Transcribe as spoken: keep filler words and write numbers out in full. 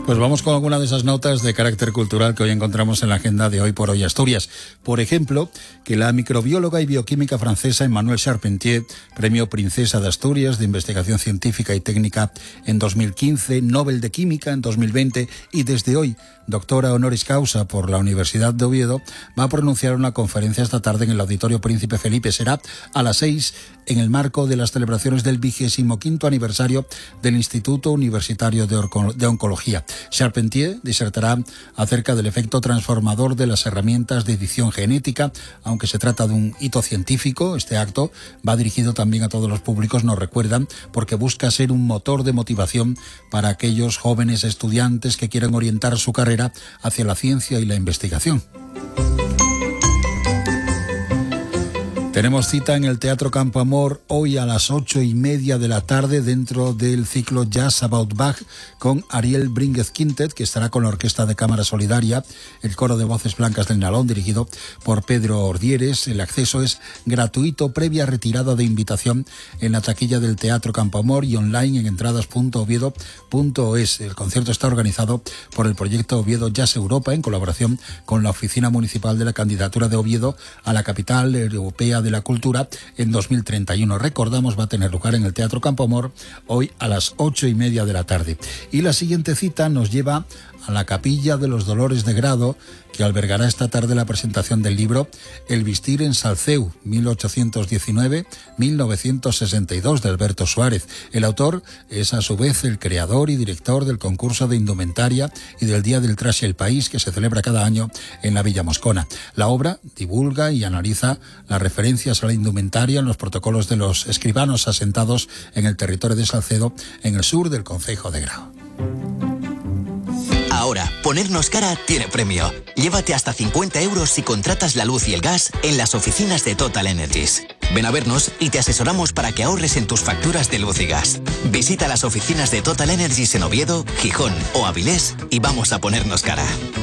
Pues vamos con alguna de esas notas de carácter cultural que hoy encontramos en la agenda de Hoy por Hoy Asturias. Por ejemplo, que la microbióloga y bioquímica francesa Emmanuelle Charpentier, premio Princesa de Asturias de Investigación Científica y Técnica en dos mil quince, Nobel de Química en dos mil veinte y desde hoy doctora honoris causa por la Universidad de Oviedo, va a pronunciar una conferencia esta tarde en el Auditorio Príncipe Felipe. Será a las seis en el marco de las celebraciones del vigésimo quinto aniversario del Instituto Universitario de, Orco- de Oncología. Charpentier disertará acerca del efecto transformador de las herramientas de edición genética. Aunque se trata de un hito científico, este acto va dirigido también a todos los públicos, nos recuerdan, porque busca ser un motor de motivación para aquellos jóvenes estudiantes que quieran orientar su carrera hacia la ciencia y la investigación. Tenemos cita en el Teatro Campo Amor hoy a las ocho y media de la tarde dentro del ciclo Jazz About Bach con Ariel Brínguez Quintet, que estará con la Orquesta de Cámara Solidaria, el coro de voces blancas del Nalón dirigido por Pedro Ordieres. El acceso es gratuito previa retirada de invitación en la taquilla del Teatro Campo Amor y online en entradas punto oviedo punto es. El concierto está organizado por el proyecto Oviedo Jazz Europa en colaboración con la Oficina Municipal de la Candidatura de Oviedo a la Capital Europea de la Cultura en dos mil treinta y uno. Recordamos, va a tener lugar en el Teatro Campo Amor hoy a las ocho y media de la tarde. Y la siguiente cita nos lleva a la Capilla de los Dolores de Grado, que albergará esta tarde la presentación del libro El Vistir en Salceu, mil ochocientos diecinueve a mil novecientos sesenta y dos, de Alberto Suárez. El autor es a su vez el creador y director del concurso de indumentaria y del Día del Traje El País, que se celebra cada año en la Villa Moscona. La obra divulga y analiza las referencias a la indumentaria en los protocolos de los escribanos asentados en el territorio de Salcedo, en el sur del concejo de Grao. Ahora, ponernos cara tiene premio. Llévate hasta cincuenta euros si contratas la luz y el gas en las oficinas de Total Energies. Ven a vernos y te asesoramos para que ahorres en tus facturas de luz y gas. Visita las oficinas de Total Energies en Oviedo, Gijón o Avilés y vamos a ponernos cara.